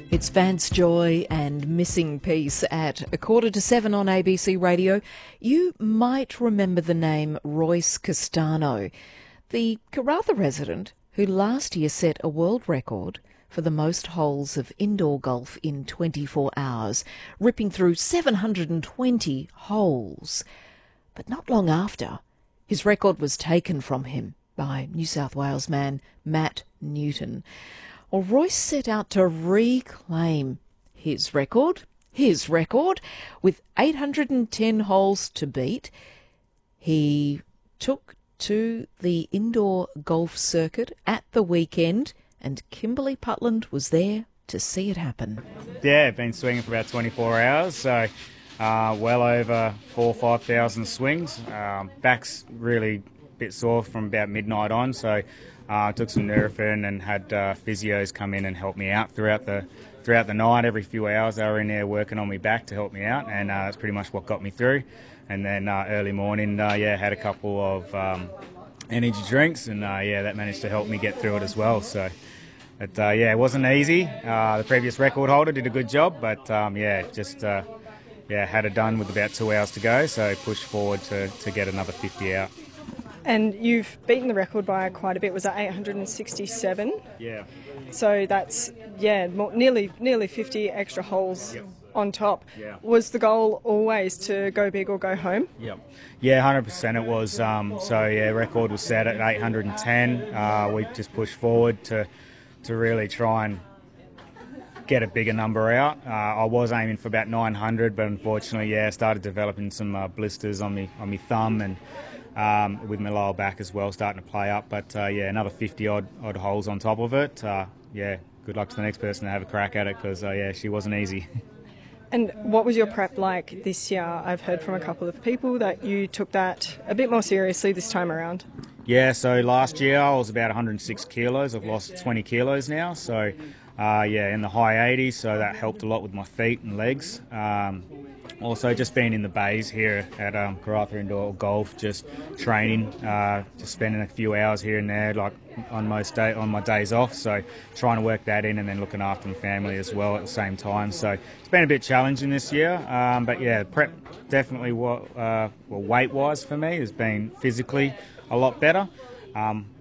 It's Vance Joy and Missing Piece at 6:45 on ABC Radio. You might remember the name Royce Castano, the Karratha resident who last year set a world record for the most holes of indoor golf in 24 hours, ripping through 720 holes. But not long after, his record was taken from him by New South Wales man Matt Newton. Well, Royce set out to reclaim his record, with 810 holes to beat. He took to the indoor golf circuit at the weekend, and Kimberley Putland was there to see it happen. Yeah, been swinging for about 24 hours, so well over 4,000 or 5,000 swings. Back's really a bit sore from about midnight on, so I took some Nurofen and had physios come in and help me out throughout the night. Every few hours they were in there working on my back to help me out, and that's pretty much what got me through. And then early morning, had a couple of energy drinks, and that managed to help me get through it as well. So, it wasn't easy. The previous record holder did a good job, but had it done with about 2 hours to go. So pushed forward to get another 50 out. And you've beaten the record by quite a bit. Was that 867? Yeah. So that's, nearly 50 extra holes on top. Yeah. Was the goal always to go big or go home? Yep. Yeah, 100% it was. Record was set at 810. We just pushed forward to really try and get a bigger number out. I was aiming for about 900, but unfortunately, I started developing some blisters on me thumb and with my lower back as well, starting to play up. But another 50 odd holes on top of it. Good luck to the next person to have a crack at it, because she wasn't easy. And what was your prep like this year? I've heard from a couple of people that you took that a bit more seriously this time around. Yeah, so last year I was about 106 kilos. I've lost 20 kilos now, so in the high 80s, so that helped a lot with my feet and legs. Also, just being in the bays here at Karratha Indoor Golf, just training, just spending a few hours here and there, like on my days off. So trying to work that in, and then looking after my family as well at the same time. So it's been a bit challenging this year, prep definitely weight-wise for me has been physically a lot better.